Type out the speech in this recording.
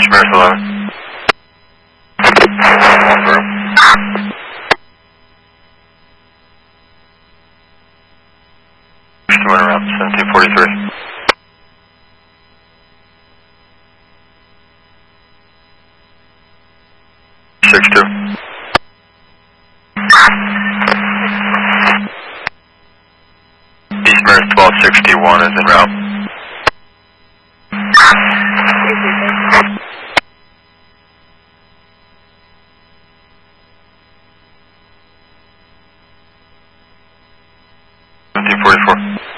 Schmears 11. One around 1743. Six two. Eastmears 1261 is en route. Seventeen 44.